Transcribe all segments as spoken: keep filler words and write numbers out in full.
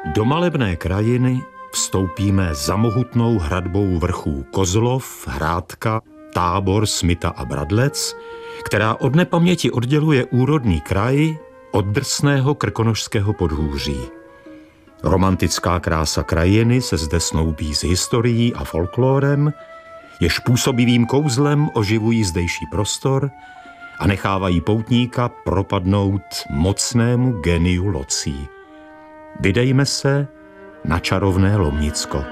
Do malebné krajiny vstoupíme za mohutnou hradbou vrchů Kozlov, Hrádka, Tábor, Smita a Bradlec, která od nepaměti odděluje úrodný kraj od drsného krkonošského podhůří. Romantická krása krajiny se zde snoubí s historií a folklórem, jež působivým kouzlem oživují zdejší prostor a nechávají poutníka propadnout mocnému geniu locí. Vydejme se na čarovné Lomnicko.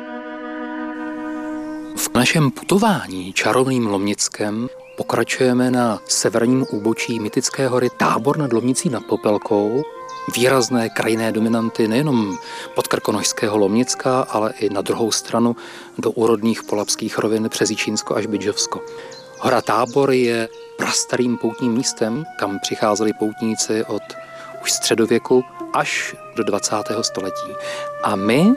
V našem putování čarovným Lomnickem pokračujeme na severním úbočí mytické hory Tábor nad Lomnicí nad Popelkou. Výrazné krajinné dominanty nejenom podkrkonošského Lomnicka, ale i na druhou stranu do úrodných polabských rovin přes Jičínsko až Bydžovsko. Hora Tábor je prastarým poutním místem, kam přicházeli poutníci od už středověku až do dvacátého století. A my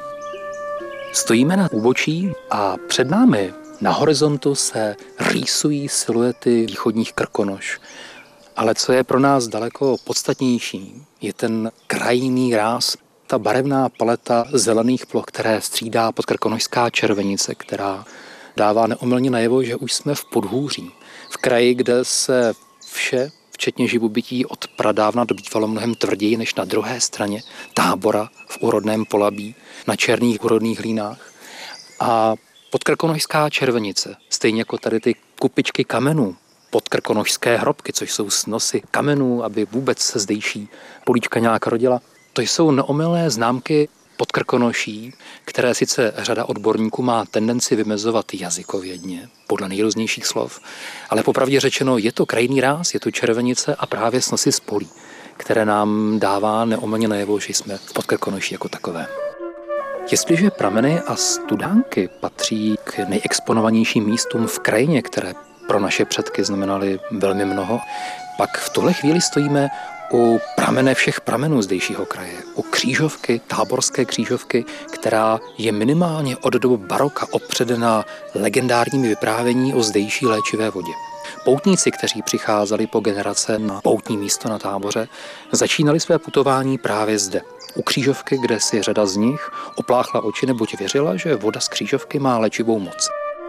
stojíme na úbočí a před námi na horizontu se rýsují siluety východních Krkonoš. Ale co je pro nás daleko podstatnější, je ten krajinný ráz, ta barevná paleta zelených ploch, které střídá podkrkonošská červenice, která dává neomylně najevo, že už jsme v podhůří. V kraji, kde se vše, včetně živobytí, od pradávna dobývalo mnohem tvrději než na druhé straně Tábora v úrodném Polabí, na černých úrodných hlínách. A podkrkonošská červenice, stejně jako tady ty kupičky kamenů, podkrkonošské hrobky, což jsou snosy kamenů, aby vůbec se zdejší políčka nějak rodila, to jsou neomylné známky Podkrkonoší, které sice řada odborníků má tendenci vymezovat jazykovědně, podle nejrůznějších slov, ale popravdě řečeno je to krajinný ráz, je to červenice a právě snosy z polí, které nám dává neomylně najevo, že jsme v Podkrkonoší jako takové. Jestliže prameny a studánky patří k nejexponovanějším místům v krajině, které pro naše předky znamenaly velmi mnoho, pak v tuhle chvíli stojíme u pramene všech pramenů zdejšího kraje, u křížovky, táborské křížovky, která je minimálně od doby baroka opředená legendárními vyprávění o zdejší léčivé vodě. Poutníci, kteří přicházeli po generace na poutní místo na Táboře, začínali své putování právě zde, u křížovky, kde si řada z nich opláchla oči, neboť věřila, že voda z křížovky má léčivou moc.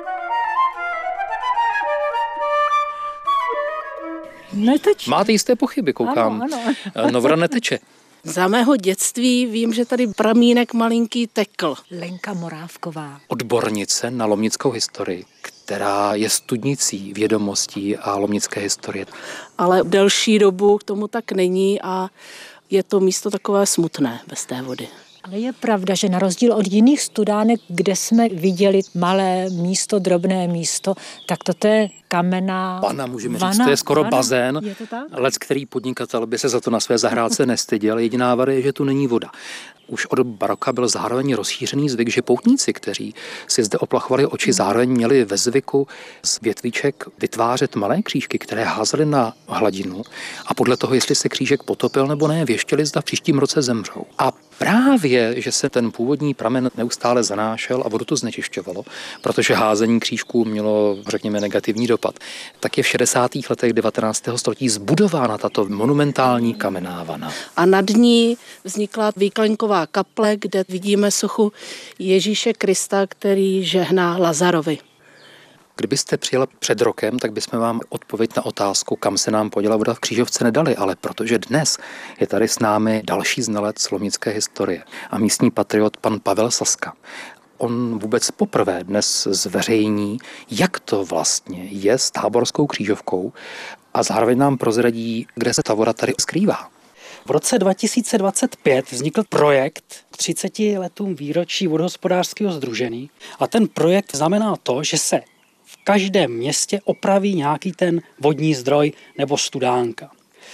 Neteče. Máte jisté pochyby, koukám. Ano, ano. No, voda neteče. Za mého dětství vím, že tady pramínek malinký tekl. Lenka Morávková. Odbornice na lomnickou historii, která je studnicí vědomostí a lomnické historie. Ale delší dobu k tomu tak není a je to místo takové smutné bez té vody. Ale je pravda, že na rozdíl od jiných studánek, kde jsme viděli malé místo, drobné místo, tak toto je kamenná Vana, můžeme vana, říct, to je skoro vana. bazén. Je to tak? Lec, který podnikatel by se za to na své zahrádce nestyděl. Jediná vada je, že tu není voda. Už od baroka byl zároveň rozšířený zvyk, že poutníci, kteří si zde oplachovali oči, zároveň měli ve zvyku z větviček vytvářet malé křížky, které házely na hladinu a podle toho, jestli se křížek potopil nebo ne, věštili, zda v příštím roce zemřou. A právě, že se ten původní pramen neustále zanášel a vodu to znečišťovalo, protože házení křížků mělo, řekněme, negativní dopad, tak je v šedesátých letech devatenáctého století zbudována tato monumentální kamenná vana. A nad ní vznikla výklenková kaple, kde vidíme sochu Ježíše Krista, který žehná Lazarovi. Kdybyste přijela před rokem, tak bychom vám odpověď na otázku, kam se nám poděla voda v křížovce, nedali, ale protože dnes je tady s námi další znalec lomnické historie a místní patriot pan Pavel Saska. On vůbec poprvé dnes zveřejní, jak to vlastně je s táborskou křížovkou a zároveň nám prozradí, kde se ta voda tady skrývá. V roce dva tisíce dvacet pět vznikl projekt k třiceti letům výročí vodohospodářského sdružení a ten projekt znamená to, že se v každém městě opraví nějaký ten vodní zdroj nebo studánka.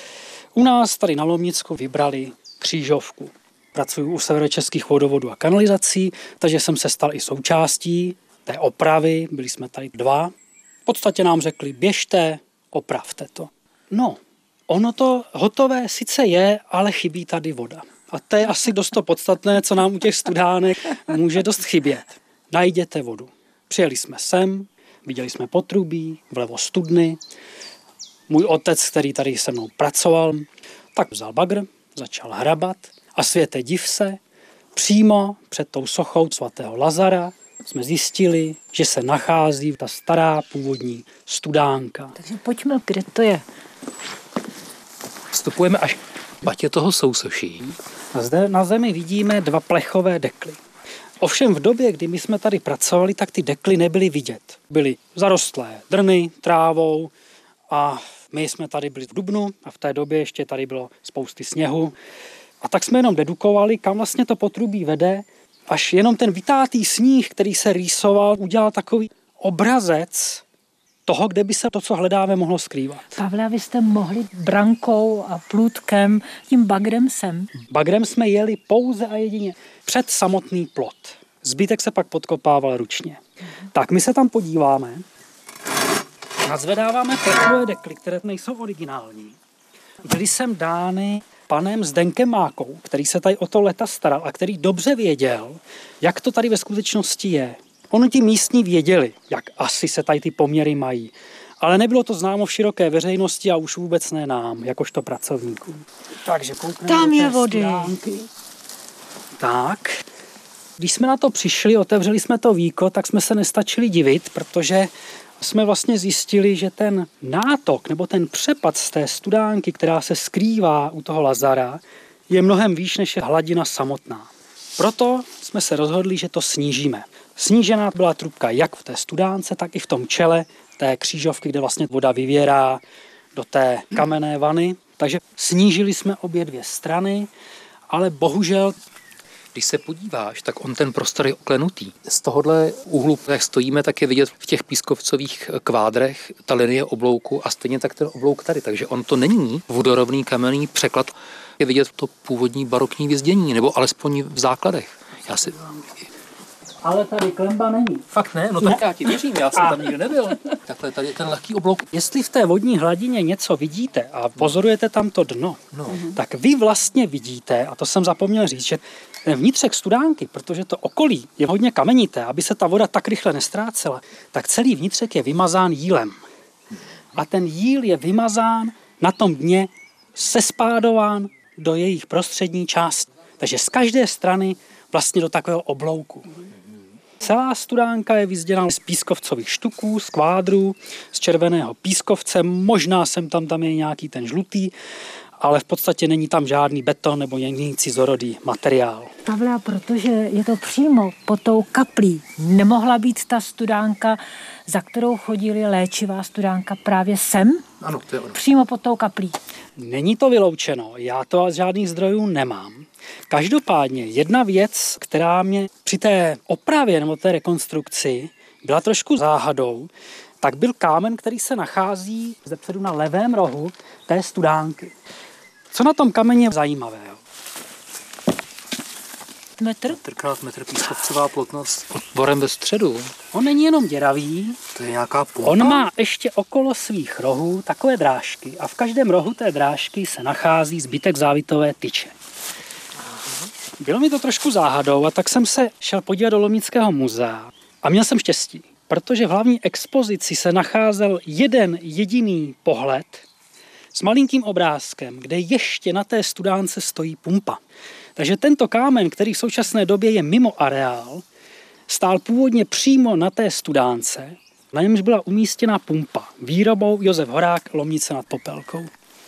U nás tady na Lomnicku vybrali křížovku. Pracuji u Severočeských vodovodů a kanalizací, takže jsem se stal i součástí té opravy, byli jsme tady dva. V podstatě nám řekli, běžte, opravte to. No, ono to hotové sice je, ale chybí tady voda. A to je asi dost to podstatné, co nám u těch studánek může dost chybět. Najděte vodu. Přijeli jsme sem, viděli jsme potrubí, vlevo studny. Můj otec, který tady se mnou pracoval, tak vzal bagr, začal hrabat a světe div se, přímo před tou sochou svatého Lazara jsme zjistili, že se nachází ta stará původní studánka. Takže pojďme, kde to je. Vstupujeme až k patě toho sousoší. A zde na zemi vidíme dva plechové dekly. Ovšem v době, kdy my jsme tady pracovali, tak ty dekly nebyly vidět. Byly zarostlé drny, trávou a my jsme tady byli v dubnu a v té době ještě tady bylo spousty sněhu. A tak jsme jenom dedukovali, kam vlastně to potrubí vede, až jenom ten vytátý sníh, který se rýsoval, udělal takový obrazec toho, kde by se to, co hledáme, mohlo skrývat. Pavle, vy jste mohli brankou a plůtkem, tím bagrem sem? Bagrem jsme jeli pouze a jedině před samotný plot. Zbytek se pak podkopával ručně. Mhm. Tak my se tam podíváme. Nazvedáváme plechové dekly, které nejsou originální. Byly sem dány panem Zdenkem Mákou, který se tady o to leta staral a který dobře věděl, jak to tady ve skutečnosti je. Oni ti místní věděli, jak asi se tady ty poměry mají, ale nebylo to známo v široké veřejnosti a už vůbec ne nám, jakožto pracovníkům. Takže koukneme tam do je té vody. studánky. Tak, když jsme na to přišli, otevřeli jsme to víko, tak jsme se nestačili divit, protože jsme vlastně zjistili, že ten nátok nebo ten přepad z té studánky, která se skrývá u toho Lazara, je mnohem výš než je hladina samotná. Proto jsme se rozhodli, že to snížíme. Snížená byla trubka jak v té studánce, tak i v tom čele té křížovky, kde vlastně voda vyvěrá do té kamenné vany. Takže snížili jsme obě dvě strany, ale bohužel... Když se podíváš, tak on ten prostor je oklenutý. Z tohohle úhlu, jak stojíme, tak je vidět v těch pískovcových kvádrech ta linie oblouku a stejně tak ten oblouk tady. Takže on to není vodorovný kamenný překlad. Je vidět to původní barokní vyzdění, nebo alespoň v základech. Já si... Ale tady klemba není. Fakt ne? No tak ne. Já ti věřím, já jsem a... tam nikdy nebyl. Takhle tady je ten lehký oblouk. Jestli v té vodní hladině něco vidíte a pozorujete tam to dno, no. tak vy vlastně vidíte, a to jsem zapomněl říct, že ten vnitřek studánky, protože to okolí je hodně kamenité, aby se ta voda tak rychle nestrácela, tak celý vnitřek je vymazán jílem. A ten jíl je vymazán na tom dně, sespádován do jejich prostřední části. Takže z každé strany vlastně do takového oblouku. Celá studánka je vyzděná z pískovcových štuků, z kvádrů, z červeného pískovce, možná sem tam tam je nějaký ten žlutý, ale v podstatě není tam žádný beton nebo jiný cizorodý materiál. Pavle, protože je to přímo pod tou kaplí, nemohla být ta studánka, za kterou chodili léčivá studánka právě sem? Ano, to je ono. Přímo pod tou kaplí. Není to vyloučeno, já to z žádných zdrojů nemám. Každopádně jedna věc, která mě při té opravě nebo té rekonstrukci byla trošku záhadou, tak byl kámen, který se nachází zepředu na levém rohu té studánky. Co na tom kameni je zajímavého? Metr? Metrkrát metr pískovcová plotnost otvorem ve středu. On není jenom děravý, to je nějaká pumpa. On má ještě okolo svých rohů takové drážky a v každém rohu té drážky se nachází zbytek závitové tyče. Bylo mi to trošku záhadou a tak jsem se šel podívat do Lomnického muzea a měl jsem štěstí, protože v hlavní expozici se nacházel jeden jediný pohled s malinkým obrázkem, kde ještě na té studánce stojí pumpa. Takže tento kámen, který v současné době je mimo areál, stál původně přímo na té studánce, na němž byla umístěna pumpa výrobou Josef Horák Lomnice nad Popelkou.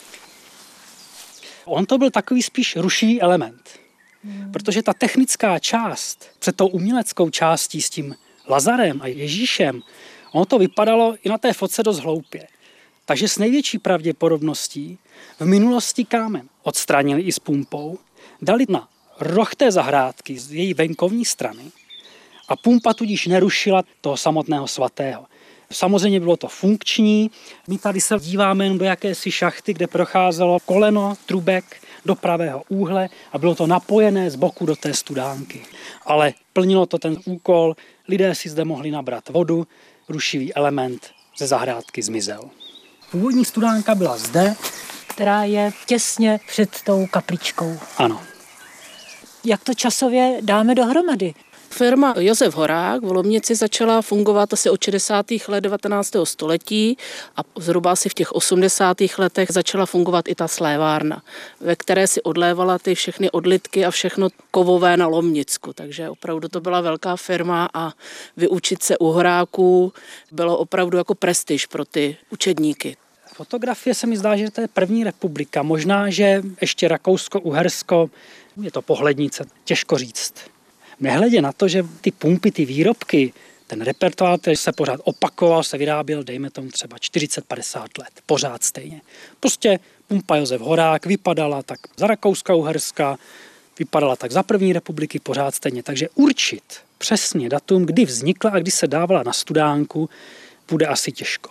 On to byl takový spíš rušivý element, hmm. protože ta technická část před tou uměleckou částí s tím Lazarem a Ježíšem, ono to vypadalo i na té fotce dost hloupě. Takže s největší pravděpodobností v minulosti kámen odstranili i s pumpou, dali na roh té zahrádky z její venkovní strany a pumpa tudíž nerušila toho samotného svatého. Samozřejmě bylo to funkční, my tady se díváme jen do jakési šachty, kde procházelo koleno trubek do pravého úhle a bylo to napojené z boku do té studánky. Ale plnilo to ten úkol, lidé si zde mohli nabrat vodu, rušivý element ze zahrádky zmizel. Původní studánka byla zde, která je těsně před tou kapličkou. Ano. Jak to časově dáme dohromady? Firma Josef Horák v Lomnici začala fungovat asi od šedesátých let devatenáctého století a zhruba asi v těch osmdesátých letech začala fungovat i ta slévárna, ve které si odlévala ty všechny odlitky a všechno kovové na Lomnicku. Takže opravdu to byla velká firma a vyučit se u Horáků bylo opravdu jako prestiž pro ty učedníky. Fotografie se mi zdá, že to je první republika. Možná, že ještě Rakousko, Uhersko, je to pohlednice, těžko říct. Nehledě na to, že ty pumpy, ty výrobky, ten repertoár, který se pořád opakoval, se vyráběl, dejme tomu třeba čtyřicet padesát let, pořád stejně. Prostě pumpa Josef Horák vypadala tak za Rakouska, Uherska, vypadala tak za první republiky, pořád stejně. Takže určit přesně datum, kdy vznikla a kdy se dávala na studánku, bude asi těžko.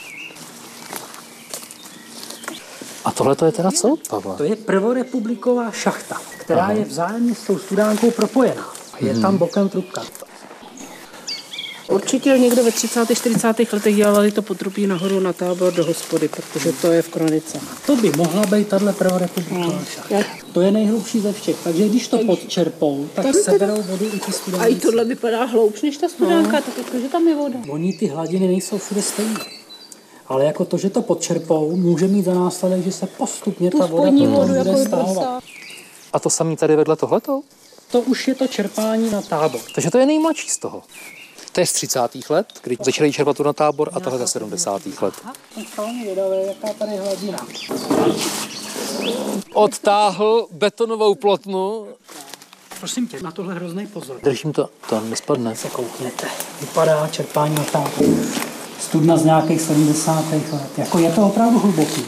A tohle to je teda co, Pavle? To je prvorepubliková šachta, která Aha. je vzájemně s tou studánkou propojená. Je hmm. tam bokem trubka. Určitě někde ve třicátých čtyřicátých letech dělali to potrubí nahoru na Tábor do hospody, protože to je v kronice. To by mohla být tahle prvorepubliková no. šachta. To je nejhlubší ze všech, takže když to podčerpou, tak tady seberou teda vodu i ty studánky. A i tohle vypadá hloubš než ta studánka, no. tak protože tam je voda. Oni ty hladiny nejsou všude stejné. Ale jako to, že to podčerpou, může mít za následek, že se postupně tu ta voda vodu jako bude stahovat. A to samý tady vedle tohleto? To už je to čerpání na Tábor. Takže to je nejmladší z toho. To je z třicátých let, kdy začali čerpat tu na Tábor a tohle ze sedmdesátých let. Schválně vydavé, jaká tady hladina. Odtáhl betonovou plotnu. Prosím tě, na tohle hrozný pozor. Držím to, to nespadne. Se koukněte. Vypadá čerpání na Tábor. Studna z nějakých sedmdesátých let. Jako je to opravdu hluboký.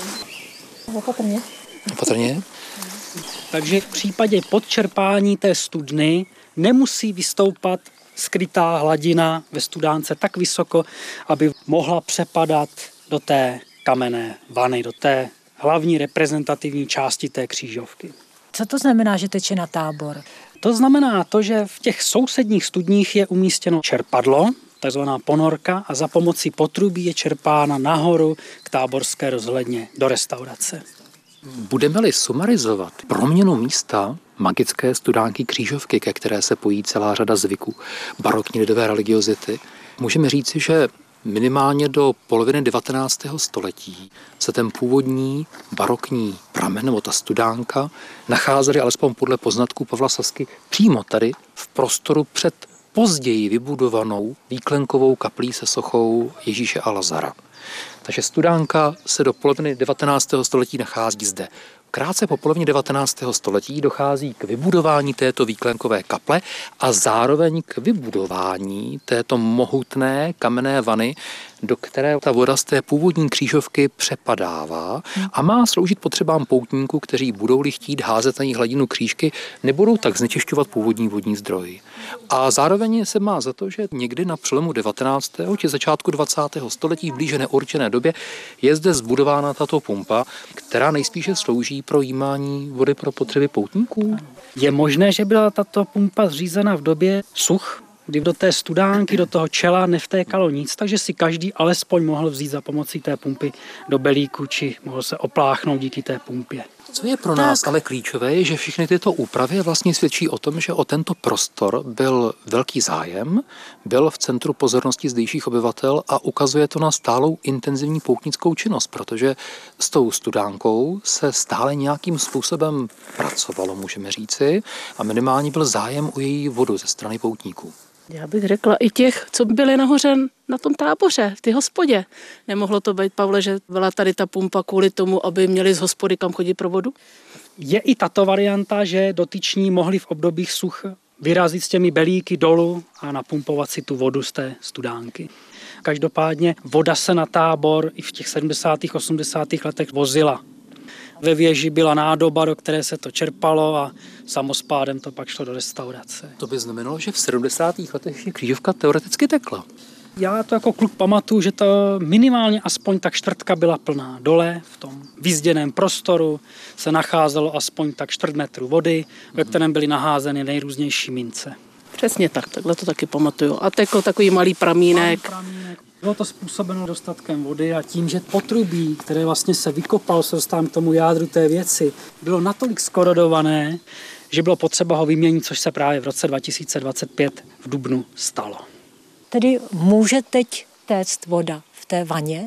Opatrně. Opatrně. Takže v případě podčerpání té studny nemusí vystoupat skrytá hladina ve studánce tak vysoko, aby mohla přepadat do té kamenné vany, do té hlavní reprezentativní části té křížovky. Co to znamená, že teče na Tábor? To znamená to, že v těch sousedních studních je umístěno čerpadlo, takzvaná ponorka, a za pomocí potrubí je čerpána nahoru k táborské rozhledně do restaurace. Budeme-li sumarizovat proměnu místa magické studánky křížovky, ke které se pojí celá řada zvyků barokní lidové religiozity, můžeme říci, že minimálně do poloviny devatenáctého století se ten původní barokní pramen, nebo ta studánka, nacházely alespoň podle poznatků Pavla Sasky přímo tady v prostoru před později vybudovanou výklenkovou kaplí se sochou Ježíše a Lazara. Takže studánka se do poloviny devatenáctého století nachází zde. Krátce po polovině devatenáctého století dochází k vybudování této výklenkové kaple a zároveň k vybudování této mohutné kamenné vany, do které ta voda z té původní křížovky přepadává a má sloužit potřebám poutníků, kteří budou-li chtít házet na ní hladinu křížky, nebudou tak znečišťovat původní vodní zdroj. A zároveň se má za to, že někdy na přelomu devatenáctého či začátku dvacátého století v blíže neurčené době je zde zbudována tato pumpa, která nejspíše slouží pro jímání vody pro potřeby poutníků. Je možné, že byla tato pumpa zřízena v době such, kdy do té studánky, do toho čela nevtékalo nic, takže si každý alespoň mohl vzít za pomocí té pumpy do belíku, či mohl se opláchnout díky té pumpě. Co je pro nás tak ale klíčové, je, že všechny tyto úpravy vlastně svědčí o tom, že o tento prostor byl velký zájem, byl v centru pozornosti zdejších obyvatel a ukazuje to na stálou intenzivní poutnickou činnost, protože s tou studánkou se stále nějakým způsobem pracovalo, můžeme říci, a minimálně byl zájem o její vodu ze strany poutníků. Já bych řekla i těch, co byli nahoře na tom táboře, v té hospodě. Nemohlo to být, Pavle, že byla tady ta pumpa kvůli tomu, aby měli z hospody kam chodit pro vodu? Je i tato varianta, že dotyční mohli v obdobích such vyrazit s těmi belíky dolů a napumpovat si tu vodu z té studánky. Každopádně voda se na Tábor i v těch sedmdesátých osmdesátých letech vozila. Ve věži byla nádoba, do které se to čerpalo a samospádem to pak šlo do restaurace. To by znamenalo, že v sedmdesátých letech je křížovka teoreticky tekla. Já to jako kluk pamatuju, že to minimálně aspoň tak čtvrtka byla plná. Dole v tom vyzděném prostoru se nacházelo aspoň tak čtvrt metru vody, ve kterém byly naházeny nejrůznější mince. Přesně tak, takhle to taky pamatuju. A tekl takový malý pramínek. Malý pramínek. Bylo to způsobeno dostatkem vody a tím, že potrubí, které vlastně se vykopalo, se dostávám k tomu jádru té věci, bylo natolik skorodované, že bylo potřeba ho vyměnit, což se právě v roce dva tisíce dvacet pět v dubnu stalo. Tedy může teď téct voda v té vaně?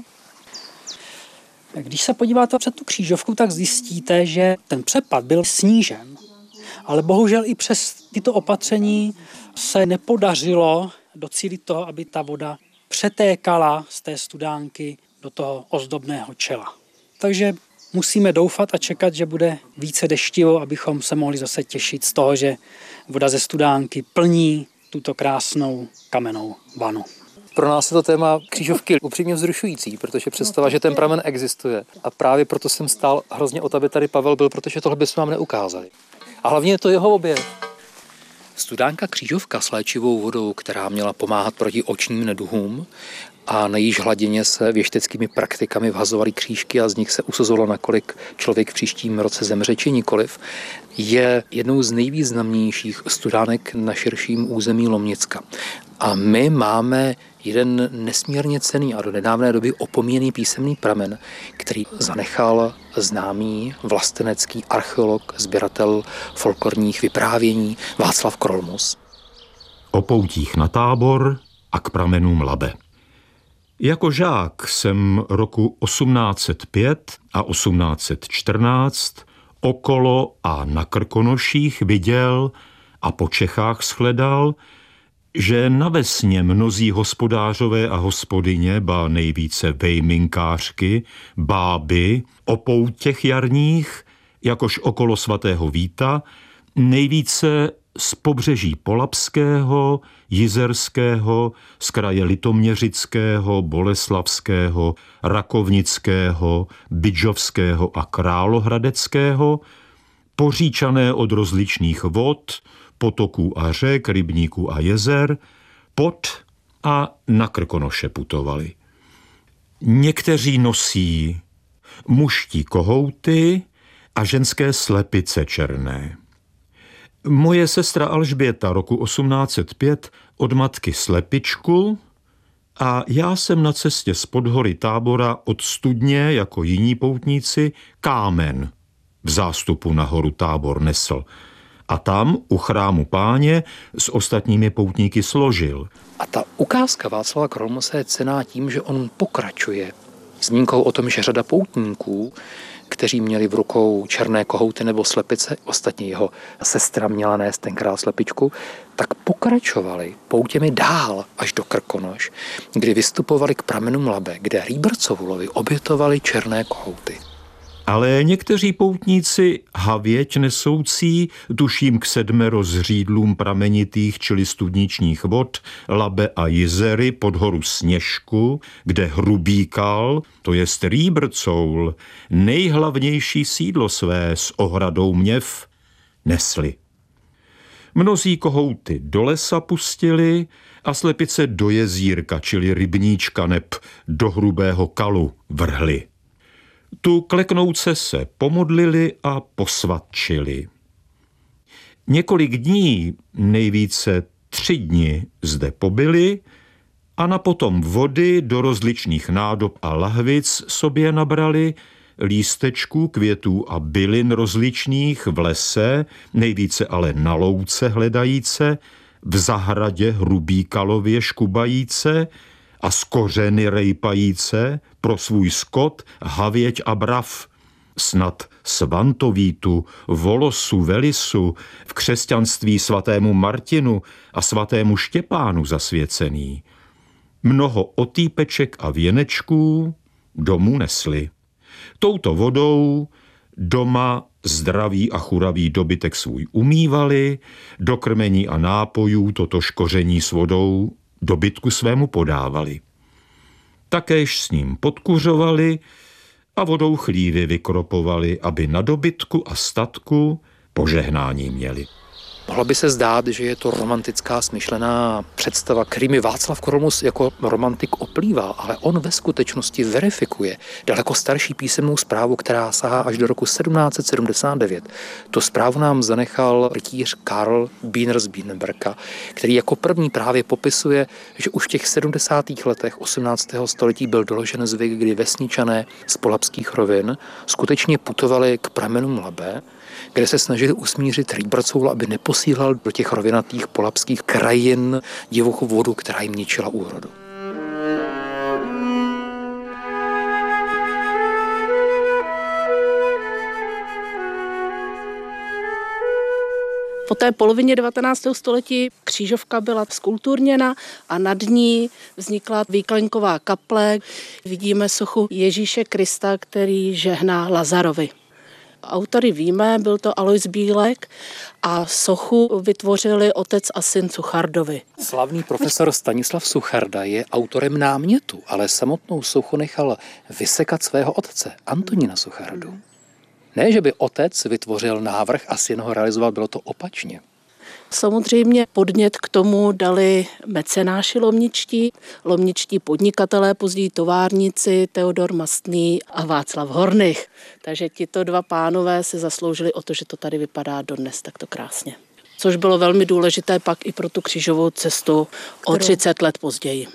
Když se podíváte před tu křížovku, tak zjistíte, že ten přepad byl snížen. Ale bohužel i přes tyto opatření se nepodařilo docílit toho, aby ta voda přetékala z té studánky do toho ozdobného čela. Takže musíme doufat a čekat, že bude více deštivo, abychom se mohli zase těšit z toho, že voda ze studánky plní tuto krásnou kamennou vanu. Pro nás je to téma křížovky upřímně vzrušující, protože představa, že ten pramen existuje. A právě proto jsem stál hrozně o to, aby tady Pavel byl, protože tohle bychom vám neukázali. A hlavně je to jeho objev. Studánka křížovka s léčivou vodou, která měla pomáhat proti očním neduhům, a na jejíž hladině se věšteckými praktikami vhazovaly křížky a z nich se usuzovalo, nakolik člověk v příštím roce zemře či nikoliv, je jednou z nejvýznamnějších studánek na širším území Lomnicka. A my máme jeden nesmírně cenný a do nedávné doby opomíjený písemný pramen, který zanechal známý vlastenecký archeolog, sběratel folklorních vyprávění Václav Krolmus. O poutích na Tábor a k pramenům Labe. Jako žák jsem roku osmnáct set pět a osmnáct set čtrnáct okolo a na Krkonoších viděl a po Čechách shledal, že na vesně mnozí hospodářové a hospodyně, ba nejvíce vejminkářky, báby, o poutech jarních, jakož okolo svatého Víta, nejvíce z pobřeží Polabského, Jizerského, z kraje Litoměřického, Boleslavského, Rakovnického, Bydžovského a Králohradeckého, poříčané od rozličných vod, potoků a řek, rybníků a jezer, pod a na Krkonoše putovali. Někteří nosí mužtí kohouty a ženské slepice černé. Moje sestra Alžběta roku osmnáct set pět od matky slepičku a já jsem na cestě z podhory Tábora od studně, jako jiní poutníci, kámen v zástupu na horu Tábor nesl a tam u chrámu Páně s ostatními poutníky složil. A ta ukázka Václava Krolmuse je cenná tím, že on pokračuje zmínkou o tom, že řada poutníků, kteří měli v rukou černé kohouty nebo slepice, ostatně jeho sestra měla nést tenkrát slepičku, tak pokračovali poutěmi dál až do Krkonoš, kdy vystupovali k pramenům Labe, kde Rýbrcovulovi obětovali černé kohouty. Ale někteří poutníci havěť nesoucí, tuším k sedmero zřídlům pramenitých, čili studničních vod, Labe a Jizery pod horu Sněžku, kde Hrubýkal, to jest Rýbrcoul, nejhlavnější sídlo své s ohradou měv, nesli. Mnozí kohouty do lesa pustili a slepice do jezírka, čili rybníčka neb do hrubého kalu vrhli. Tu kleknouce se pomodlili a posvatčili. Několik dní, nejvíce tři dny, zde pobyli a na potom vody do rozličných nádob a lahvic sobě nabrali, lístečků, květů a bylin rozličných v lese, nejvíce ale na louce hledajíce, v zahradě Hrubýkalově škubajíce a z kořeny rejpajíce pro svůj skot, havěť a brav, snad Svantovítu, Volosu, Velisu, v křesťanství svatému Martinu a svatému Štěpánu zasvěcený. Mnoho otýpeček a věnečků domů nesli. Touto vodou doma zdravý a churavý dobytek svůj umývali, do krmení a nápojů toto škoření s vodou dobytku svému podávali. Takéž s ním podkuřovali a vodou chlívy vykropovali, aby na dobytku a statku požehnání měli. Mohlo by se zdát, že je to romantická smyšlená představa, kterými Václav Krolmus jako romantik oplýval, ale on ve skutečnosti verifikuje daleko starší písemnou zprávu, která sahá až do roku sedmnáct set sedmdesát devět. Tu zprávu nám zanechal rytíř Karl Biener z Bienenberga, který jako první právě popisuje, že už v těch sedmdesátých letech osmnáctého století byl doložen zvyk, kdy vesničané z polabských rovin skutečně putovali k pramenům Labe kde se snažili usmířit Rýbrcoula, aby neposílal do těch rovinatých polabských krajin divokou vodu, která jim ničila úrodu. Po té polovině devatenáctého století křížovka byla skulturněna a nad ní vznikla výklenková kaple. Vidíme sochu Ježíše Krista, který žehná Lazarovi. Autory víme, byl to Alois Bílek a sochu vytvořili otec a syn Suchardovi. Slavný profesor Stanislav Sucharda je autorem námětu, ale samotnou sochu nechal vysekat svého otce, Antonína Suchardu. Ne, že by otec vytvořil návrh a syn ho realizoval, bylo to opačně. Samozřejmě podnět k tomu dali mecenáši lomničtí, lomničtí podnikatelé, později továrníci Teodor Mastný a Václav Hornych. Takže tito dva pánové se zasloužili o to, že to tady vypadá dodnes takto krásně. Což bylo velmi důležité pak i pro tu křížovou cestu o třicet let později.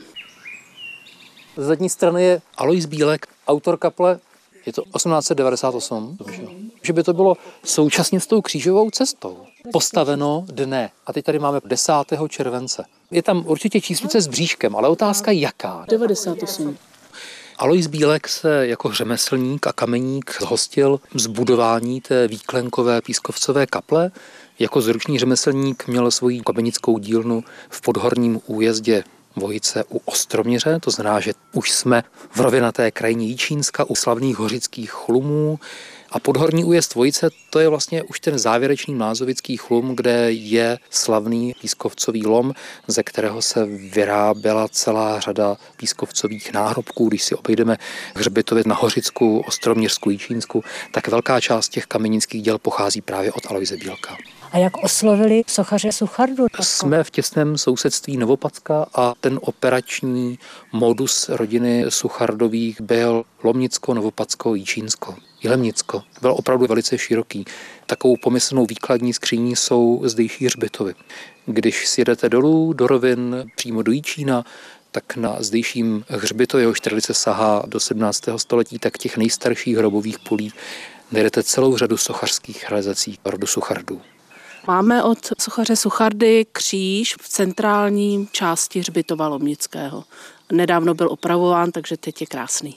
Z zadní strany je Alois Bílek, autor kaple. Je to osmnáct set devadesát osm, že by to bylo současně s tou křížovou cestou. Postaveno dne. A teď tady máme desátého července. Je tam určitě číslice s bříškem, ale otázka jaká? devadesát osm. Alois Bílek se jako řemeslník a kameník zhostil z budování té výklenkové pískovcové kaple. Jako zručný řemeslník měl svoji kamenickou dílnu v Podhorním újezdě Vojice u Ostroměře, to znamená, že už jsme v rovinaté krajině Jičínska u slavných hořických chlumů a Podhorní újezd Vojice, to je vlastně už ten závěrečný mlázovický chlum, kde je slavný pískovcový lom, ze kterého se vyráběla celá řada pískovcových náhrobků. Když si obejdeme hřbitově na Hořicku, Ostroměřsku, Jičínsku, tak velká část těch kamenických děl pochází právě od Aloise Bílka. A jak oslovili sochaře Suchardu? Jsme v těsném sousedství Novopacka a ten operační modus rodiny Suchardových byl Lomnicko, Novopacko, Jičínsko, Jilemnicko. Byl opravdu velice široký. Takovou pomyslnou výkladní skříní jsou zdejší hřbitovy. Když sjedete dolů do rovin přímo do Jičína, tak na zdejším hřbitově, jehož tradice sahá do sedmnáctého století, tak těch nejstarších hrobových polí najdete celou řadu sochařských realizací rodu Suchardů. Máme od sochaře Suchardy kříž v centrální části hřbitova Lomnického. Nedávno byl opravován, takže teď je krásný.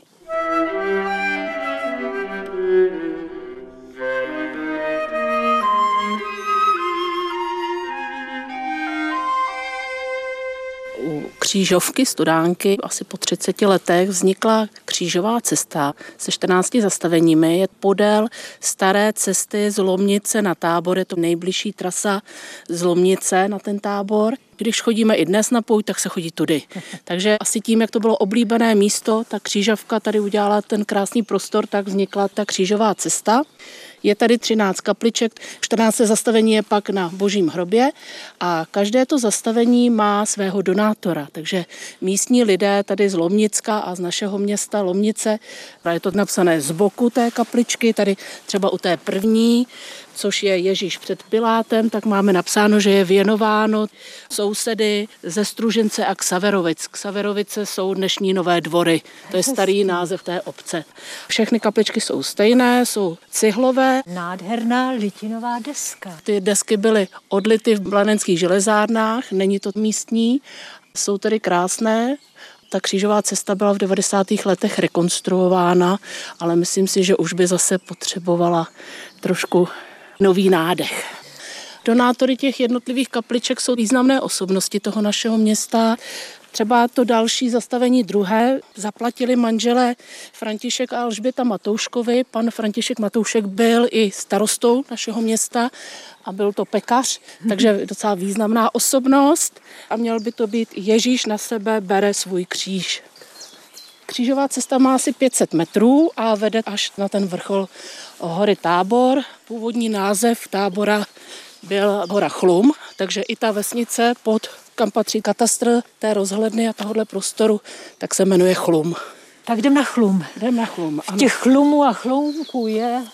U křížovky Studánky asi po třiceti letech vznikla křížová cesta se čtrnácti zastaveními. Je podél staré cesty z Lomnice na Tábor, je to nejbližší trasa z Lomnice na ten Tábor. Když chodíme i dnes na pouť, tak se chodí tudy. Takže asi tím, jak to bylo oblíbené místo, ta křížovka tady udělala ten krásný prostor, tak vznikla ta křížová cesta. Je tady třináct kapliček, čtrnáct zastavení je pak na Božím hrobě a každé to zastavení má svého donátora. Takže místní lidé tady z Lomnicka a z našeho města Lomnice, je to napsané z boku té kapličky, tady třeba u té první, což je Ježíš před Pilátem, tak máme napsáno, že je věnováno sousedy ze Stružince a Ksaverovic. Ksaverovice jsou dnešní Nové Dvory, to je starý název té obce. Všechny kapličky jsou stejné, jsou cihlové. Nádherná litinová deska. Ty desky byly odlity v blanenských železárnách, není to místní, jsou tedy krásné. Ta křížová cesta byla v devadesátých letech rekonstruována, ale myslím si, že už by zase potřebovala trošku nový nádech. Donátory těch jednotlivých kapliček jsou významné osobnosti toho našeho města. Třeba to další zastavení druhé zaplatili manželé František a Alžběta Matouškovi. Pan František Matoušek byl i starostou našeho města a byl to pekař, takže docela významná osobnost. A měl by to být Ježíš na sebe bere svůj kříž. Křížová cesta má asi pět set metrů a vede až na ten vrchol hory Tábor. Původní název Tábora byl hora Chlum, takže i ta vesnice, pod kam patří katastr té rozhledny a tohohle prostoru, tak se jmenuje Chlum. Tak jdem na Chlum. Jdem na Chlum, ano. Těch chlumů a chlumků je...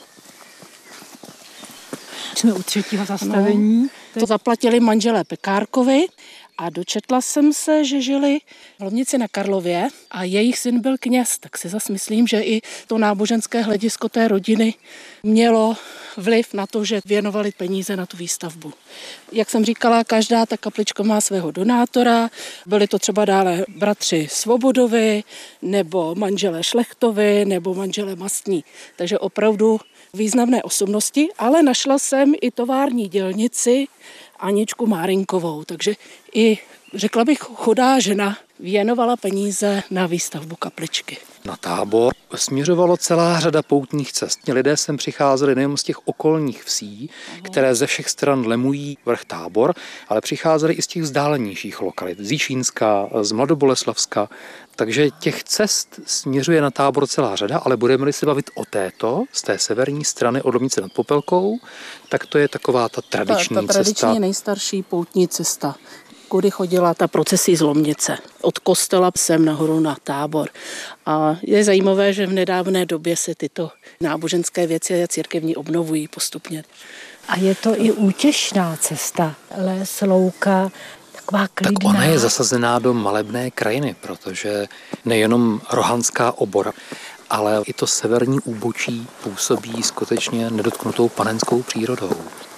Jsme u třetího zastavení. No, to zaplatili manželé Pekárkovi A dočetla jsem se, že žili v Lomnici na Karlově a jejich syn byl kněz, tak si zas myslím, že i to náboženské hledisko té rodiny mělo vliv na to, že věnovali peníze na tu výstavbu. Jak jsem říkala, každá ta kaplička má svého donátora, byli to třeba dále bratři Svobodovi, nebo manželé Šlechtovi, nebo manželé Mastní. Takže opravdu významné osobnosti, ale našla jsem i tovární dělnici Aničku Márinkovou, takže i, řekla bych, chudá žena věnovala peníze na výstavbu kapličky. Na Tábor směřovalo celá řada poutních cest. Lidé sem přicházeli nejen z těch okolních vsí, které ze všech stran lemují vrch Tábor, ale přicházeli i z těch vzdálenějších lokalit, z Jíčínska, z Mladoboleslavska. Takže těch cest směřuje na Tábor celá řada, ale budeme-li se bavit o této, z té severní strany od Lomnice nad Popelkou, tak to je taková ta tradiční ta, ta tradiční cesta. nejstarší poutní cesta, kudy chodila ta procesí z Lomnice. Od kostela sem nahoru na Tábor. A je zajímavé, že v nedávné době se tyto náboženské věci a církevní obnovují postupně. A je to i útěšná cesta. Les, louka, taková klidná. Tak ona je zasazená do malebné krajiny, protože nejenom Rohanská obora, ale i to severní úbočí působí skutečně nedotknutou panenskou přírodou.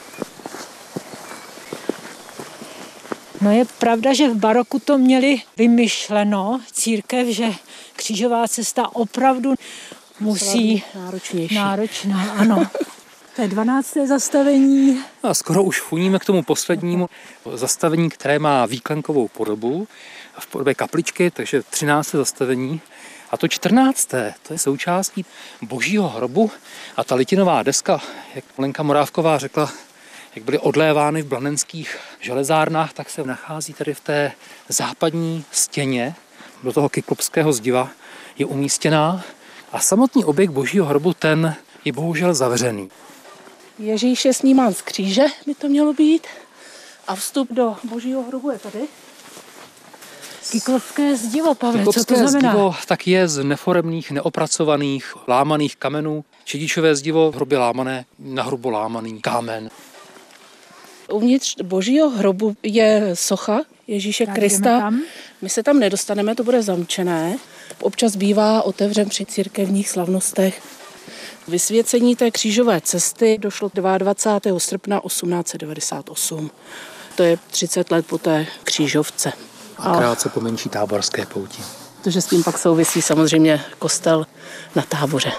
No je pravda, že v baroku to měli vymyšleno, církev, že křížová cesta opravdu musí... Náročnější. Náročná, ano. To je dvanácté zastavení. A skoro už funíme k tomu poslednímu zastavení, které má výklenkovou podobu v podobě kapličky, takže třinácté zastavení. A to čtrnácté to je součástí Božího hrobu a ta litinová deska, jak Lenka Morávková řekla, jak byly odlévány v blanenských železárnách, tak se nachází tady v té západní stěně do toho kyklopského zdiva je umístěná a samotný objekt Božího hrobu, ten je bohužel zavřený. Ježíš je snímán z kříže, by to mělo být. A vstup do Božího hrobu je tady. Kyklopské zdivo, Pavle, co to Kyklopské znamená? zdivo tak je z neforemných, neopracovaných, lámaných kamenů. Čedičové zdivo, hrobě lámané, na hrubo lámaný kámen. Uvnitř Božího hrobu je socha Ježíše Tak Krista. jdeme tam. My se tam nedostaneme, to bude zamčené. Občas bývá otevřen při církevních slavnostech. Vysvěcení té křížové cesty došlo dvacátého druhého srpna osmnáct set devadesát osm. To je třicet let po té křížovce. A krátce po menší táborské pouti. Protože s tím pak souvisí samozřejmě kostel na Táboře.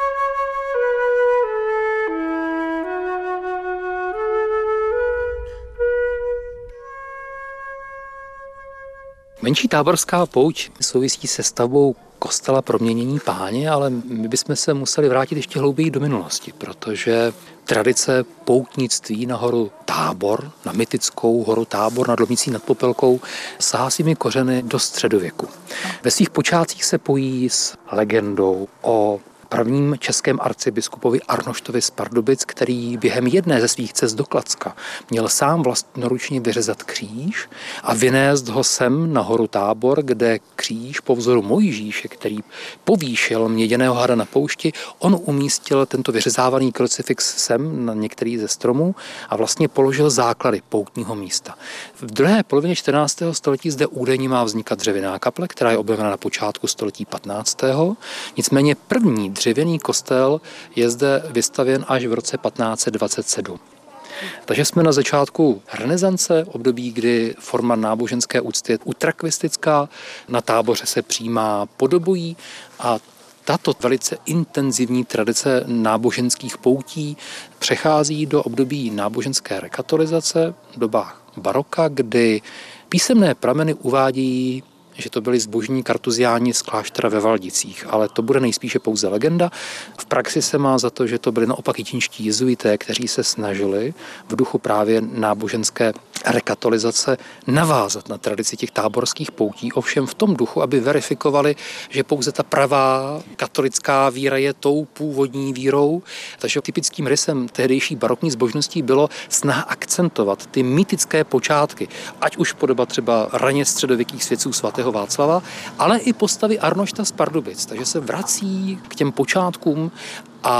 Menší táborská pouť souvisí se stavbou kostela Proměnění Páně, ale my bychom se museli vrátit ještě hlouběji do minulosti, protože tradice poutnictví na horu Tábor, na mytickou horu Tábor nad Lomnicí nad Popelkou, sahá svými kořeny do středověku. Ve svých počátcích se pojí s legendou o prvním českém arcibiskupovi Arnoštovi z Pardubic, který během jedné ze svých cest do Kladska měl sám vlastnoručně vyřezat kříž a vynést ho sem na horu Tábor, kde kříž po vzoru Mojžíše, který povýšil měděného hada na poušti, on umístil tento vyřezávaný krucifix sem na některý ze stromů a vlastně položil základy poutního místa. V druhé polovině čtrnáctého století zde údajně má vznikat dřevěná kaple, která je objevena na počátku století patnáctého Nicméně první dřevěný kostel je zde vystavěn až v roce patnáct set dvacet sedm. Takže jsme na začátku renesance, období, kdy forma náboženské úcty je utrakvistická, na Táboře se přijímá podobojí a tato velice intenzivní tradice náboženských poutí přechází do období náboženské rekatolizace v dobách baroka, kdy písemné prameny uvádějí, že to byli zbožní kartuziáni z kláštera ve Valdicích, ale to bude nejspíše pouze legenda. V praxi se má za to, že to byli naopak jičínští jezuité, kteří se snažili v duchu právě náboženské rekatolizace navázat na tradici těch táborských poutí, ovšem v tom duchu, aby verifikovali, že pouze ta pravá katolická víra je tou původní vírou. Takže typickým rysem tehdejší barokní zbožností bylo snaha akcentovat ty mýtické počátky, ať už podoba třeba raně středověkých svědců svatého Václava, ale i postavy Arnošta z Pardubic. Takže se vrací k těm počátkům a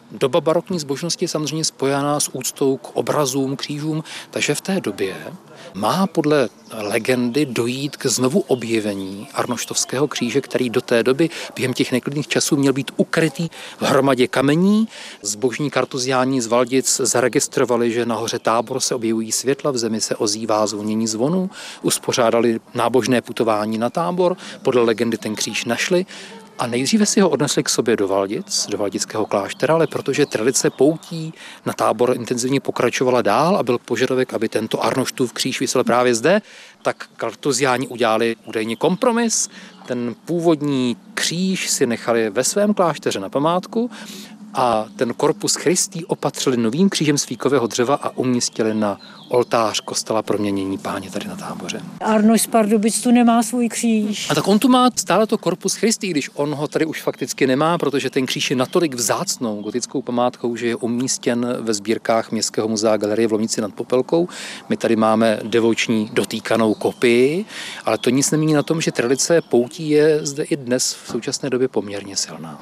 Doba barokní zbožnosti je samozřejmě spojená s úctou k obrazům, křížům, takže v té době má podle legendy dojít k znovu objevení Arnoštovského kříže, který do té doby během těch neklidných časů měl být ukrytý v hromadě kamení. Zbožní kartuziáni z Valdic zaregistrovali, že nahoře Tábor se objevují světla, v zemi se ozývá zvonění zvonů, uspořádali nábožné putování na Tábor, podle legendy ten kříž našli. A nejdříve si ho odnesli k sobě do Valdic, do valdického kláštera, ale protože tradice poutí na Tábor intenzivně pokračovala dál a byl požadavek, aby tento Arnoštův kříž visel právě zde, tak kartuziáni udělali údajně kompromis. Ten původní kříž si nechali ve svém klášteře na památku a ten Corpus Christi opatřili novým křížem z fíkového dřeva a umístili na oltář kostela Proměnění Páně tady na Táboře. Arnošt z Pardubic tu nemá svůj kříž. A tak on tu má stále to Corpus Christi, když on ho tady už fakticky nemá, protože ten kříž je natolik vzácnou gotickou památkou, že je umístěn ve sbírkách Městského muzea galerie v Lomnici nad Popelkou. My tady máme devoční dotýkanou kopii, ale to nic nemění na tom, že tradice poutí je zde i dnes v současné době poměrně silná.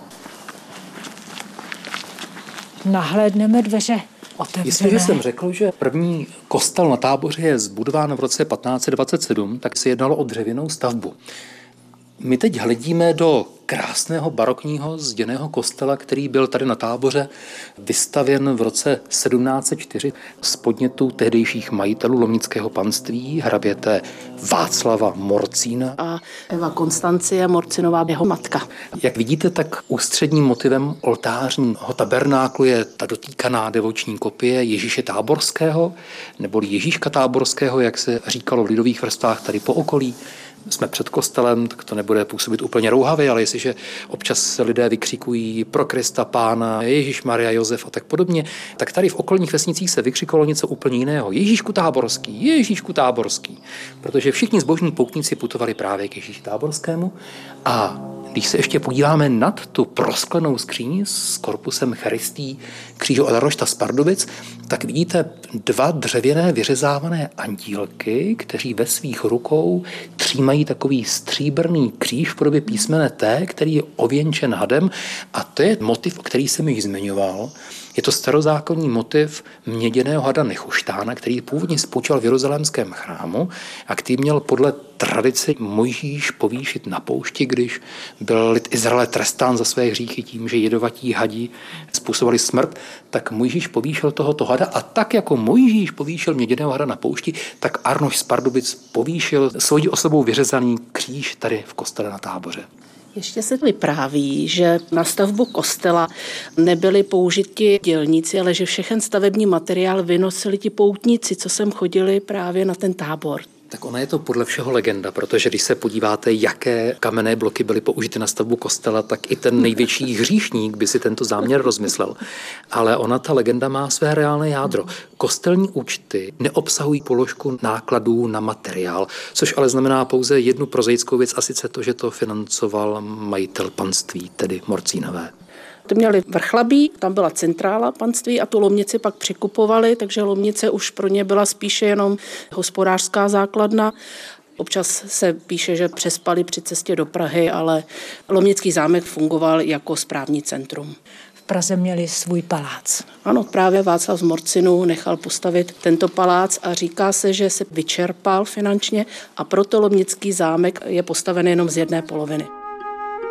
Nahlédneme dveře otevřené. Jestliže jsem řekl, že první kostel na Táboře je zbudován v roce patnáct set dvacet sedm, tak se jednalo o dřevěnou stavbu. My teď hledíme do krásného barokního zděného kostela, který byl tady na Táboře vystavěn v roce sedmnáct set čtyři z podnětu tehdejších majitelů lomnického panství, hraběte Václava Morcína A Eva Konstancie Morcinová, jeho matka. Jak vidíte, tak ústředním motivem oltářního tabernáklu je ta dotýkaná devoční kopie Ježíše Táborského, neboli Ježíška Táborského, jak se říkalo v lidových vrstvách tady po okolí. Jsme před kostelem, tak to nebude působit úplně rouhavě, ale jestliže občas se lidé vykřikují pro Krista Pána, Ježíš, Maria, Josef a tak podobně, tak tady v okolních vesnicích se vykřikovalo něco úplně jiného. Ježíšku Táborský, Ježíšku Táborský, protože všichni zbožní poutníci putovali právě k Ježíši Táborskému. A když se ještě podíváme nad tu prosklenou skříň s korpusem Charistí křížu Arnošta z Pardubic, tak vidíte dva dřevěné vyřezávané andílky, kteří ve svých rukou třímají takový stříbrný kříž v podobě písmene T, který je ověnčen hadem, a to je motiv, který jsem již zmiňoval. Je to starozákonní motiv měděného hada Nechuštána, který původně spočíval v jeruzalémském chrámu a který měl podle tradice Mojžíš povýšit na poušti, když byl lid Izraele trestán za své hříchy tím, že jedovatí hadi způsobili smrt, tak Mojžíš povýšil tohoto hada a tak jako Mojžíš povýšil měděného hada na poušti, tak Arnošt z Pardubic povýšil svojí osobou vyřezaný kříž tady v kostele na Táboře. Ještě se vypráví, že na stavbu kostela nebyli použiti dělníci, ale že všechen stavební materiál vynosili ti poutníci, co sem chodili právě na ten Tábor. Tak ona je to podle všeho legenda, protože když se podíváte, jaké kamenné bloky byly použity na stavbu kostela, tak i ten největší hříšník by si tento záměr rozmyslel. Ale ona, ta legenda, má své reálné jádro. Kostelní účty neobsahují položku nákladů na materiál, což ale znamená pouze jednu prozaickou věc, a sice to, že to financoval majitel panství, tedy Morcínové. To měli Vrchlabí, tam byla centrála panství a tu Lomnici pak přikupovali, takže Lomnice už pro ně byla spíše jenom hospodářská základna. Občas se píše, že přespali při cestě do Prahy, ale Lomnický zámek fungoval jako správní centrum. V Praze měli svůj palác. Ano, právě Václav z Morcinu nechal postavit tento palác a říká se, že se vyčerpal finančně a proto Lomnický zámek je postaven jenom z jedné poloviny.